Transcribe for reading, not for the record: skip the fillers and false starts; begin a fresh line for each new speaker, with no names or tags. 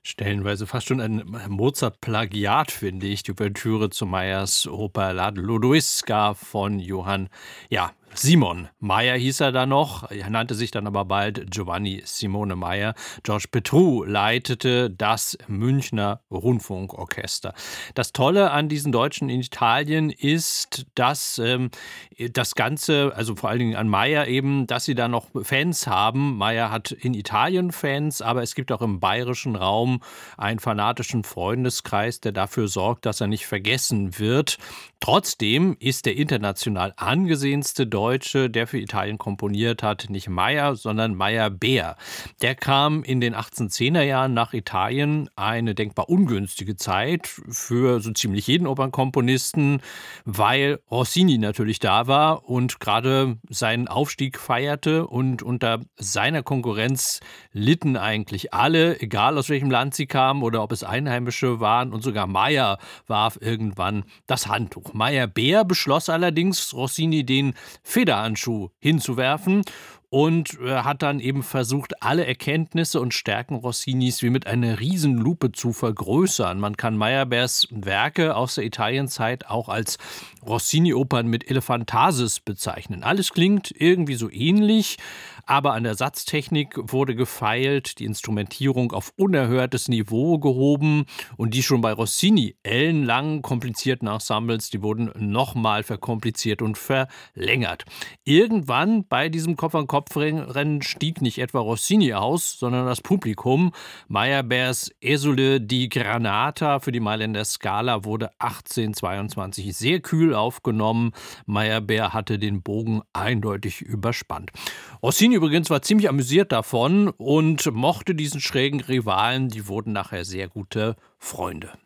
Stellenweise fast schon ein Mozart-Plagiat, finde ich, die Ouvertüre zu Mayers Oper La Lodoiska von Johann, ja, Simon Mayer hieß er da noch. Er nannte sich dann aber bald Giovanni Simone Mayer. Georges Petrou leitete das Münchner Rundfunkorchester. Das Tolle an diesen Deutschen in Italien ist, dass das Ganze, also vor allen Dingen an Mayer eben, dass sie da noch Fans haben. Mayer hat in Italien Fans, aber es gibt auch im bayerischen Raum einen fanatischen Freundeskreis, der dafür sorgt, dass er nicht vergessen wird. Trotzdem ist der international angesehenste Deutsche, der für Italien komponiert hat, nicht Mayer, sondern Meyerbeer. Der kam in den 1810er Jahren nach Italien, eine denkbar ungünstige Zeit für so ziemlich jeden Opernkomponisten, weil Rossini natürlich da war und gerade seinen Aufstieg feierte, und unter seiner Konkurrenz litten eigentlich alle, egal aus welchem Land sie kamen oder ob es Einheimische waren, und sogar Mayer warf irgendwann das Handtuch. Meyerbeer beschloss allerdings, Rossini den Federhandschuh hinzuwerfen und hat dann eben versucht, alle Erkenntnisse und Stärken Rossinis wie mit einer Riesenlupe zu vergrößern. Man kann Meyerbeers Werke aus der Italienzeit auch als Rossini-Opern mit Elephantasis bezeichnen. Alles klingt irgendwie so ähnlich, aber an der Satztechnik wurde gefeilt, die Instrumentierung auf unerhörtes Niveau gehoben, und die schon bei Rossini ellenlangen, komplizierten Ensembles, die wurden nochmal verkompliziert und verlängert. Irgendwann bei diesem Kopf-an-Kopf-Rennen stieg nicht etwa Rossini aus, sondern das Publikum. Meyerbeers Esule di Granata für die Mailänder Scala wurde 1822 sehr kühl aufgenommen. Meyerbeer hatte den Bogen eindeutig überspannt. Rossini übrigens war ziemlich amüsiert davon und mochte diesen schrägen Rivalen. Die wurden nachher sehr gute Freunde.